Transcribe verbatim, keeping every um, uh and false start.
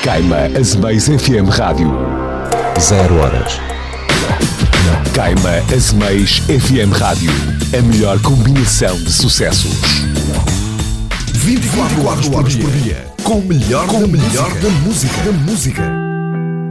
Caima Azeméis F M Rádio. Zero horas. Caima Azeméis F M Rádio. A melhor combinação de sucessos. vinte e quatro horas por dia. Com o melhor, com o melhor da música. Da música.